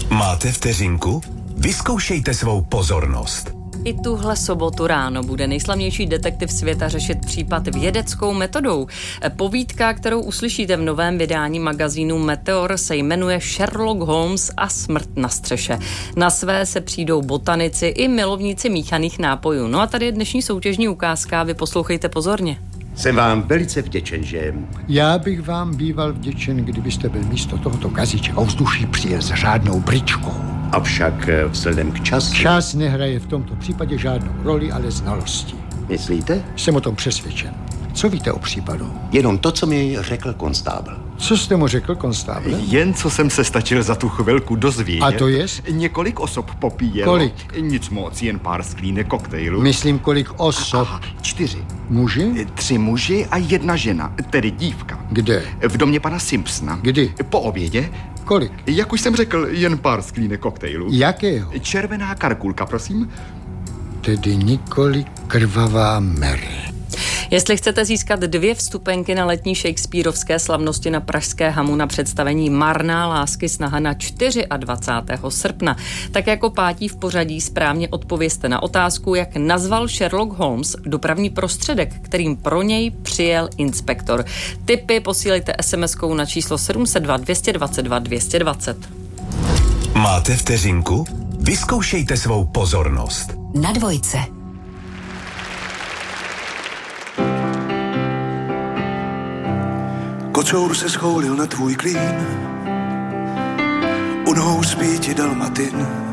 Máte vteřinku? Vyzkoušejte svou pozornost. I tuhle sobotu ráno bude nejslavnější detektiv světa řešit případ vědeckou metodou. Povídka, kterou uslyšíte v novém vydání magazínu Meteor, se jmenuje Sherlock Holmes a smrt na střeše. Na své se přijdou botanici i milovníci míchaných nápojů. No a tady je dnešní soutěžní ukázka, vy poslouchejte pozorně. Jsem vám velice vděčen, že... Já bych vám býval vděčen, kdybyste byl místo tohoto kaziče ovzduší přijel s řádnou bričkou. Avšak vzhledem k času... Čas nehraje v tomto případě žádnou roli, ale znalosti. Myslíte? Jsem o tom přesvědčen. Co víte o případu? Jenom to, co mi řekl konstábl. Co jste mu řekl, konstáble? Jen co jsem se stačil za tu chvilku dozvědět. A to jest? Několik osob popíjelo. Kolik? Nic moc, jen pár sklínek koktejlu. Myslím, kolik osob? Aha, 4. Muži? 3 muži a 1 žena, tedy dívka. Kde? V domě pana Simpsona. Kdy? Po obědě. Kolik? Jak už jsem řekl, jen pár sklínek koktejlu. Jakého? Červená karkulka, prosím. Tedy nikoli krvavá Mary. Jestli chcete získat 2 vstupenky na letní shakespearovské slavnosti na pražské Hamu na představení Marná lásky snaha na 24. srpna, tak jako pátí v pořadí správně odpovězte na otázku, jak nazval Sherlock Holmes dopravní prostředek, kterým pro něj přijel inspektor. Tipy posílejte SMS-kou na číslo 702 222 220. Máte vteřinku? Vyzkoušejte svou pozornost. Na dvojce. Kocour se schoulil na tvůj klín, u nohou spí ti dalmatin.